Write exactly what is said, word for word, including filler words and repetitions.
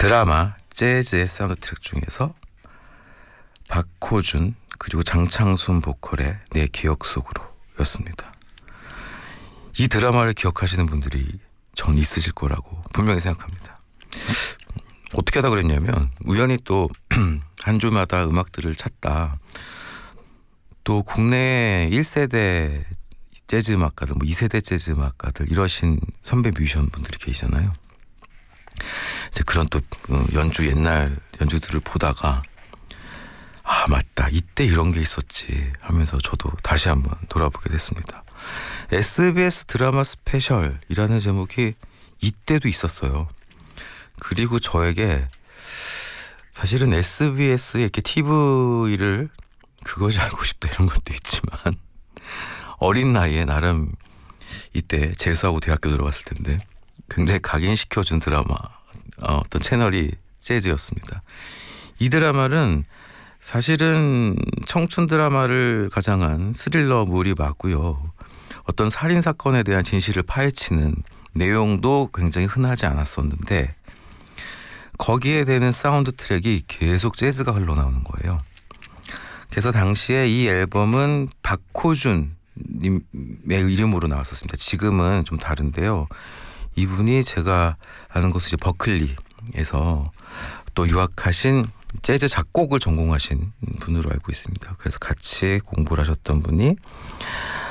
드라마 재즈의 사운드 트랙 중에서 박호준 그리고 장창순 보컬의 내 기억 속으로 였습니다. 이 드라마를 기억하시는 분들이 전 있으실 거라고 분명히 생각합니다. 어떻게 하다 그랬냐면 우연히 또 한 주마다 음악들을 찾다 또 국내 일 세대 재즈 음악가들, 뭐 이 세대 재즈 음악가들 이러신 선배 뮤지션 분들이 계시잖아요. 이제 그런 또 연주 옛날 연주들을 보다가 아 맞다 이때 이런 게 있었지 하면서 저도 다시 한번 돌아보게 됐습니다. 에스비에스 드라마 스페셜이라는 제목이 이때도 있었어요. 그리고 저에게 사실은 에스비에스에 이렇게 티비를 그것이 알고 싶다 이런 것도 있지만 어린 나이에 나름 이때 재수하고 대학교 들어갔을 텐데 굉장히 각인시켜준 드라마 어, 어떤 채널이 재즈였습니다. 이 드라마는 사실은 청춘 드라마를 가장한 스릴러물이 맞고요. 어떤 살인사건에 대한 진실을 파헤치는 내용도 굉장히 흔하지 않았었는데 거기에 되는 사운드 트랙이 계속 재즈가 흘러나오는 거예요. 그래서 당시에 이 앨범은 박호준 님의 이름으로 나왔었습니다. 지금은 좀 다른데요. 이분이 제가 아는 것은 이제 버클리에서 또 유학하신 재즈 작곡을 전공하신 분으로 알고 있습니다. 그래서 같이 공부를 하셨던 분이